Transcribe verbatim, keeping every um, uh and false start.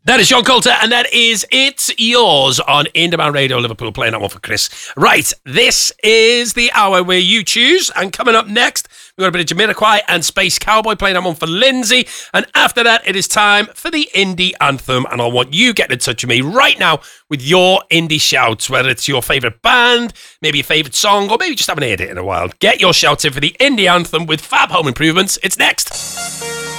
That is Sean Coulter, and that is It's Yours on Indie Radio Liverpool, playing that one for Chris. Right, this is the hour where you choose, and coming up next, we've got a bit of Jamiroquai and Space Cowboy, playing that one for Lindsay, and after that, it is time for the Indie Anthem, and I want you getting in touch with me right now with your indie shouts, whether it's your favourite band, maybe your favourite song, or maybe just haven't heard it in a while. Get your shouts in for the Indie Anthem with Fab Home Improvements. It's next.